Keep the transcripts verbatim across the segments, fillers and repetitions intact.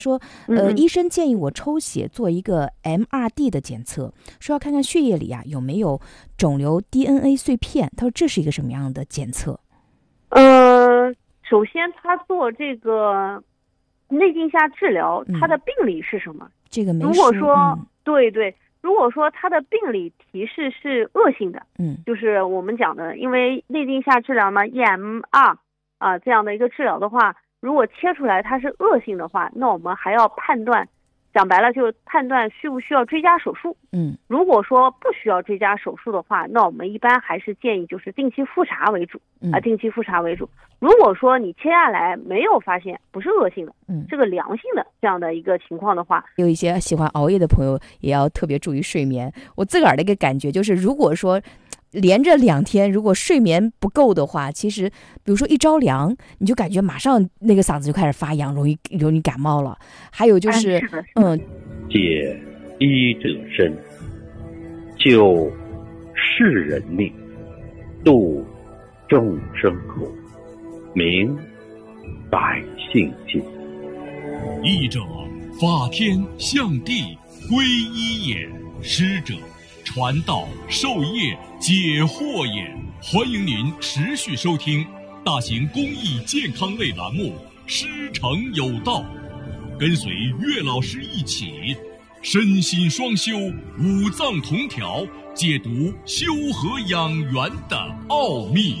说，呃，医生建议我抽血做一个 M R D 的检测，说要看看血液里啊有没有肿瘤 D N A 碎片。他说这是一个什么样的检测？ 呃，首先他做这个内镜下治疗，他的病理是什么？ 嗯、这个没如果说、 嗯、 对对，如果说他的病理提示是恶性的， 嗯， 就是我们讲的，因为内镜下治疗嘛 ，E M R 啊这样的一个治疗的话。如果切出来它是恶性的话，那我们还要判断，讲白了就判断需不需要追加手术。 嗯， 如果说不需要追加手术的话，那我们一般还是建议就是定期复查为主，啊、呃，定期复查为主。如果说你切下来没有发现不是恶性的， 嗯， 这个良性的这样的一个情况的话， 有一些喜欢熬夜的朋友也要特别注意睡眠。我自个儿的一个感觉就是，如果说连着两天如果睡眠不够的话，其实比如说一着凉你就感觉马上那个嗓子就开始发痒，容易容易感冒了。还有就是嗯， 解医者身，救世人命，度众生苦，明百姓心。 医者法天象地归一也，师者传道授业解惑也。欢迎您持续收听大型公益健康类栏目《师承有道》，跟随岳老师一起身心双修，五脏同调，解读修和养元的奥秘。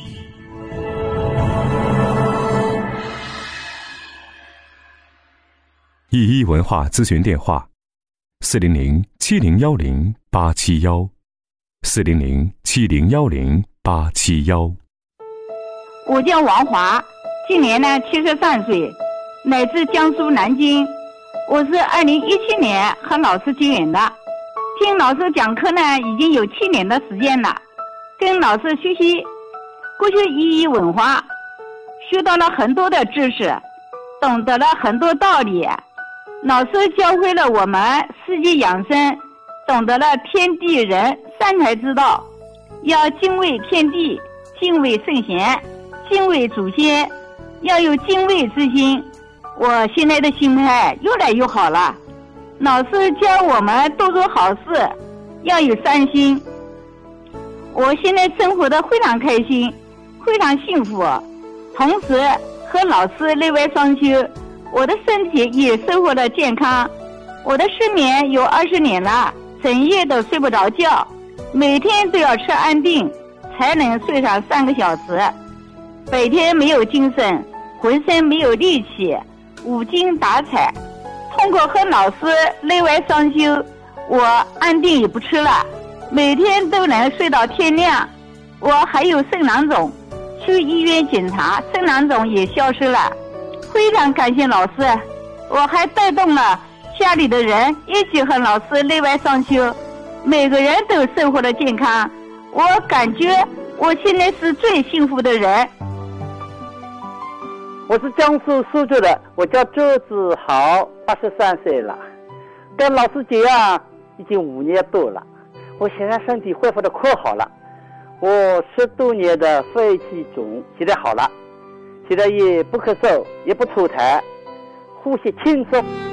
一一文化咨询电话：四零零七零幺零八七幺，四零零七零幺零八七幺。 我叫王华，今年呢七十三岁，来自江苏南京。我是二零一七年和老师结缘的，听老师讲课呢已经有七年的时间了，跟老师学习国学医医文化，学到了很多的知识，懂得了很多道理。老师教会了我们四季养生，懂得了天地人三才之道，要敬畏天地，敬畏圣贤，敬畏祖先，要有敬畏之心。我现在的心态越来越好了。老师教我们多做好事，要有善心。我现在生活的非常开心，非常幸福，同时和老师内外双修，我的身体也收获了健康。我的失眠有二十年了，整夜都睡不着觉，每天都要吃安定才能睡上三个小时。白天没有精神，浑身没有力气，无精打采。通过和老师内外双修，我安定也不吃了，每天都能睡到天亮。我还有肾囊肿，去医院检查，肾囊肿也消失了。非常感谢老师，我还带动了家里的人一起和老师内外双修，每个人都收获了健康。我感觉我现在是最幸福的人。 我是江苏苏州的，我叫周子豪，八十三岁了，跟老师结啊已经五年多了，我现在身体恢复的可好了，我十多年的肺气肿现在好了，现在也不咳嗽，也不吐痰，呼吸轻松。